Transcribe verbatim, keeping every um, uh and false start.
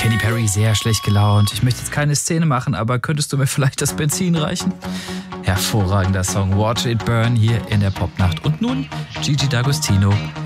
Katy Perry sehr schlecht gelaunt. Ich möchte jetzt keine Szene machen, aber könntest du mir vielleicht das Benzin reichen? Hervorragender Song Watch It Burn hier in der Popnacht. Und nun Gigi D'Agostino